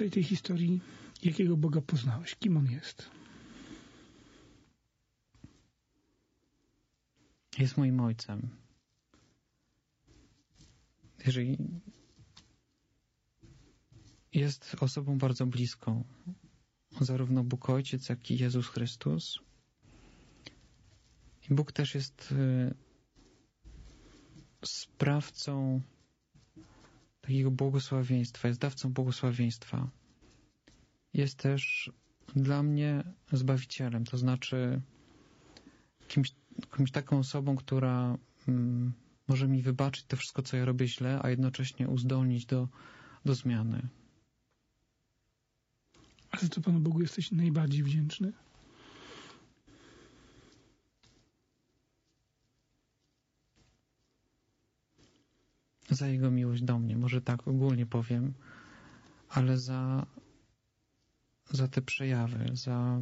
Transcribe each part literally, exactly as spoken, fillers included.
całej tej historii, jakiego Boga poznałeś? Kim On jest? Jest moim ojcem. Jeżeli jest osobą bardzo bliską, zarówno Bóg Ojciec, jak i Jezus Chrystus. I Bóg też jest y, sprawcą takiego błogosławieństwa, jest dawcą błogosławieństwa. Jest też dla mnie Zbawicielem, to znaczy kimś, kimś taką osobą, która mm, może mi wybaczyć to wszystko, co ja robię źle, a jednocześnie uzdolnić do, do zmiany. A za co Panu Bogu jesteś najbardziej wdzięczny? Za Jego miłość do mnie, może tak ogólnie powiem, ale za, za te przejawy, za,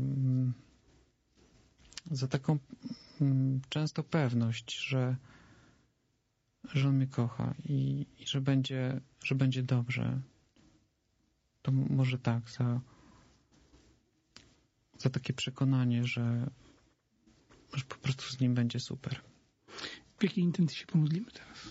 za taką często pewność, że, że On mnie kocha i, i że będzie, że będzie dobrze. To może tak, za, za takie przekonanie, że, że po prostu z Nim będzie super. W jakiej intencji się pomodlimy teraz?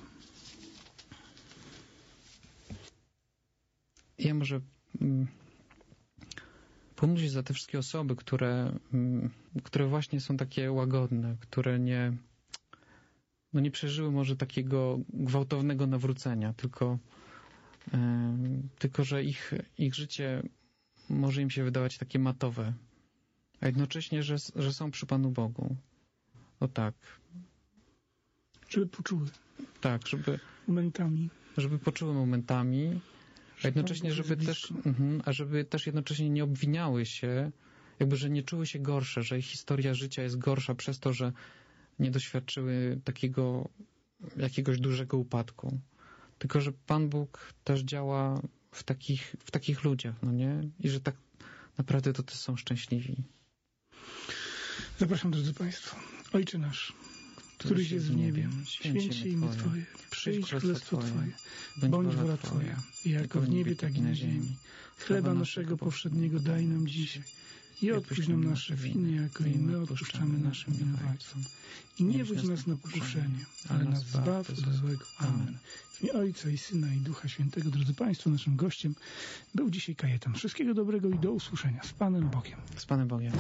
Ja może mm, pomódl się za te wszystkie osoby, które, mm, które właśnie są takie łagodne, które nie, no nie przeżyły może takiego gwałtownego nawrócenia, tylko, yy, tylko że ich, ich życie może im się wydawać takie matowe, a jednocześnie, że, że są przy Panu Bogu. O tak. Żeby poczuły. Tak, żeby... Momentami. Żeby poczuły momentami, a jednocześnie, żeby też, uh-huh, a żeby też jednocześnie nie obwiniały się, jakby, że nie czuły się gorsze, że ich historia życia jest gorsza przez to, że nie doświadczyły takiego jakiegoś dużego upadku. Tylko, że Pan Bóg też działa w takich, w takich ludziach, no nie? I że tak naprawdę to też są szczęśliwi. Zapraszam, drodzy Państwo. Ojcze nasz, któryś jest w niebie, święcie imię Twoje, przyjdź królestwo Twoje, bądź wola Twoja, jako w niebie, tak i na ziemi. Chleba naszego powszedniego daj nam dzisiaj i odpuść nam nasze winy, jako i my odpuszczamy naszym winowajcom. I nie wódź nas na pokuszenie, ale nas zbaw od złego. Amen. W imię Ojca i Syna i Ducha Świętego. Drodzy Państwo, naszym gościem był dzisiaj Kajetan. Wszystkiego dobrego i do usłyszenia. Z Panem Bogiem. Z Panem Bogiem.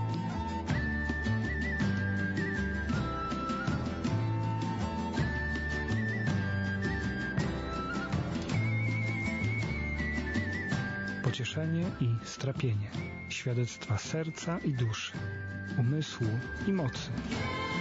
Pocieszenie i strapienie, świadectwa serca i duszy, umysłu i mocy.